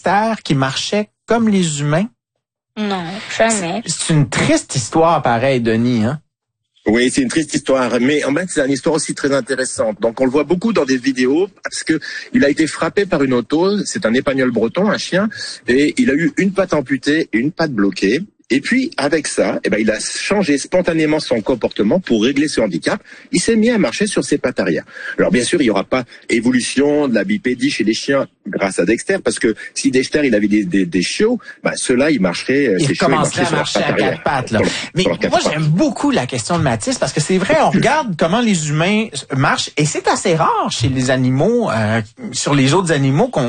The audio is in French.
Dexter qui marchait comme les humains? Non, jamais. C'est une triste histoire, pareil, Denis, hein? Oui, c'est une triste histoire, mais en fait, c'est une histoire aussi très intéressante. Donc, on le voit beaucoup dans des vidéos parce que il a été frappé par une auto. C'est un Épagneul breton, un chien, et il a eu une patte amputée et une patte bloquée. Et puis, avec ça, il a changé spontanément son comportement pour régler ce handicap. Il s'est mis à marcher sur ses pattes arrière. Alors, bien sûr, il n'y aura pas évolution de la bipédie chez les chiens grâce à Dexter, parce que si Dexter, il avait des chiots, ceux-là, ils marcheraient, il commencerait à marcher à quatre pattes, là. Mais moi, j'aime beaucoup la question de Mathis, parce que c'est vrai, on regarde comment les humains marchent, et c'est assez rare chez les animaux, sur les autres animaux,